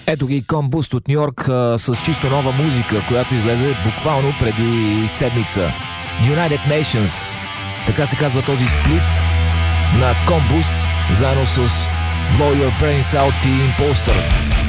Ето ги Combuст от Нью-Йорк с чисто нова музика, която излезе буквално преди седмица. United Nations, така се казва този сплит на Combuст, заедно с Blow Your Brains Out и Imposter.